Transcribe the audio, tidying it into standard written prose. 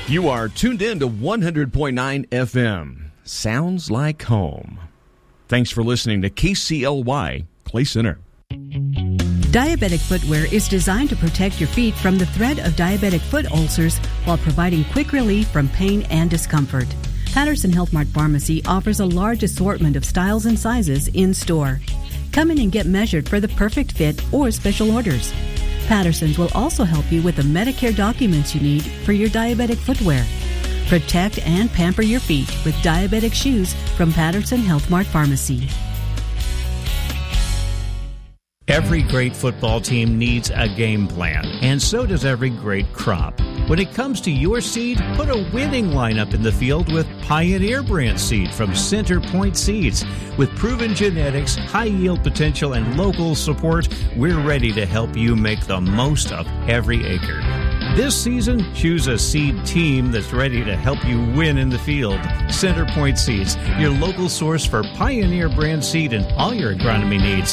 You are tuned in to 100.9 FM. Sounds like home. Thanks for listening to KCLY Clay Center. Diabetic footwear is designed to protect your feet from the threat of diabetic foot ulcers while providing quick relief from pain and discomfort. Patterson Health Mart Pharmacy offers a large assortment of styles and sizes in store. Come in and get measured for the perfect fit or special orders. Patterson's will also help you with the Medicare documents you need for your diabetic footwear. Protect and pamper your feet with diabetic shoes from Patterson Health Mart Pharmacy. Every great football team needs a game plan, and so does every great crop. When it comes to your seed, put a winning lineup in the field with Pioneer brand seed from Center Point Seeds. With proven genetics, high yield potential, and local support, we're ready to help you make the most of every acre. This season, choose a seed team that's ready to help you win in the field. Center Point Seeds, your local source for Pioneer brand seed and all your agronomy needs.